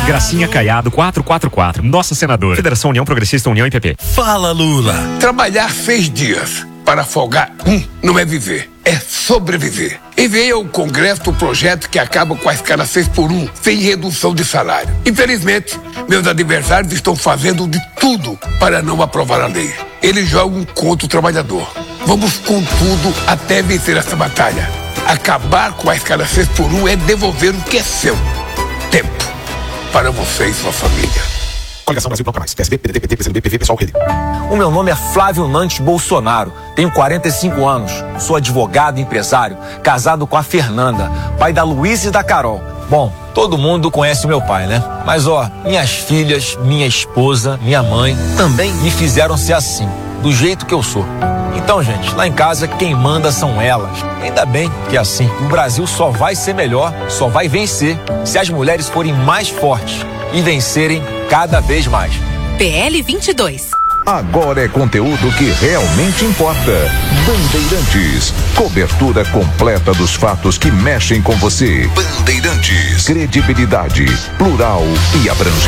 Gracinha Caiado 444. Nossa senadora. Federação União Progressista União e PP. Fala, Lula. Trabalhar 6 dias para folgar não é viver, é sobreviver. Enviei ao Congresso o projeto que acaba com a escala 6x1, sem redução de salário. Infelizmente, meus adversários estão fazendo de tudo para não aprovar a lei. Eles jogam contra o trabalhador. Vamos com tudo até vencer essa batalha. Acabar com a escala 6x1 é devolver o que é seu. Tempo para você e sua família. Coligação Brasil Bloco Mais. PSB, PDT, PT, PCdoB, PV, Pessoal, Rede. O meu nome é Flávio Nantes Bolsonaro. Tenho 45 anos. Sou advogado e empresário. Casado com a Fernanda, pai da Luísa e da Carol. Bom, todo mundo conhece o meu pai, né? Mas minhas filhas, minha esposa, minha mãe também me fizeram ser assim, do jeito que eu sou. Então, gente, lá em casa quem manda são elas. Ainda bem que é assim. O Brasil só vai ser melhor, só vai vencer se as mulheres forem mais fortes e vencerem cada vez mais. PL 22. Agora é conteúdo que realmente importa. Bandeirantes. Cobertura completa dos fatos que mexem com você. Bandeirantes. Credibilidade, plural e abrangente.